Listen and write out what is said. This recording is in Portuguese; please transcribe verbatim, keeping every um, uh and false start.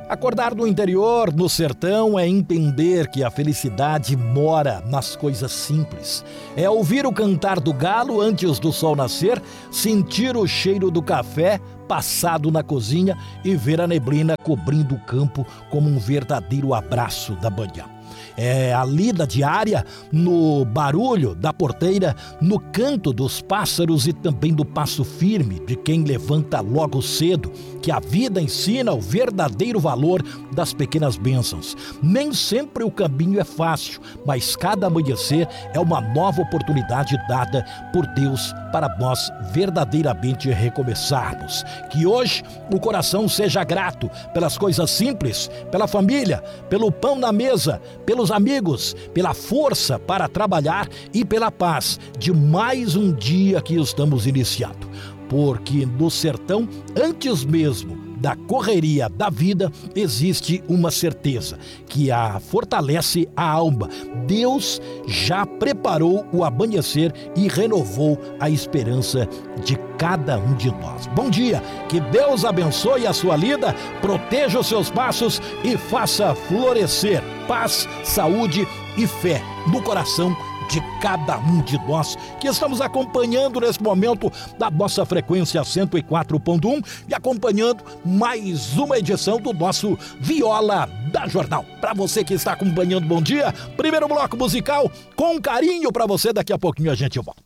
Acordar no interior, no sertão, é entender que a felicidade mora nas coisas simples. É ouvir o cantar do galo antes do sol nascer, sentir o cheiro do café passado na cozinha e ver a neblina cobrindo o campo como um verdadeiro abraço da manhã. É a lida diária no barulho da porteira, no canto dos pássaros e também do passo firme de quem levanta logo cedo, que a vida ensina o verdadeiro valor das pequenas bênçãos. Nem sempre o caminho é fácil, mas cada amanhecer é uma nova oportunidade dada por Deus para nós verdadeiramente recomeçarmos. Que hoje o coração seja grato pelas coisas simples, pela família, pelo pão na mesa, pelos amigos, pela força para trabalhar e pela paz de mais um dia que estamos iniciando. Porque no sertão, antes mesmo da correria da vida, existe uma certeza que a fortalece a alma. Deus já preparou o amanhecer e renovou a esperança de cada um de nós. Bom dia, que Deus abençoe a sua lida, proteja os seus passos e faça florescer paz, saúde e fé no coração de cada um de nós que estamos acompanhando nesse momento da nossa frequência cento e quatro ponto um e acompanhando mais uma edição do nosso Viola da Jornal. Para você que está acompanhando, bom dia. Primeiro bloco musical com carinho para você, daqui a pouquinho a gente volta.